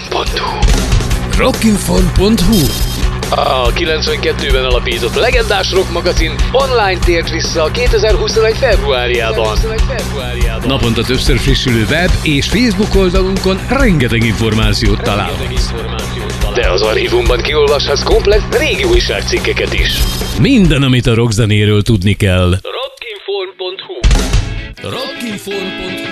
Rockinform.hu. Rockinform.hu. A 92-ben alapított legendás rock magazin online tért vissza 2021. februárjában. Naponta többször frissülő web és Facebook oldalunkon rengeteg információt találhatsz. De az archívumban kiolvashatsz komplett régi újságcikkeket is. Minden, amit a rockzenéről tudni kell. Rockinform.hu. Rockinform.hu